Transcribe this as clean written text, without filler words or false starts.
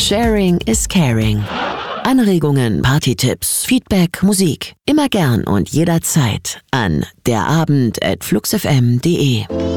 Sharing is caring. Anregungen, Partytipps, Feedback, Musik. Immer gern und jederzeit an derabend@fluxfm.de.